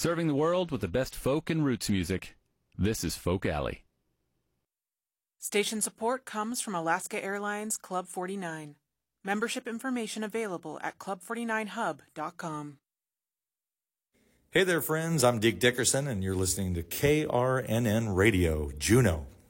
Serving the world with the best folk and roots music. This is Folk Alley. Station support comes from Alaska Airlines Club 49. Membership information available at club49hub.com. Hey there, friends. I'm Dick Dickerson, and you're listening to KRNN Radio, Juneau.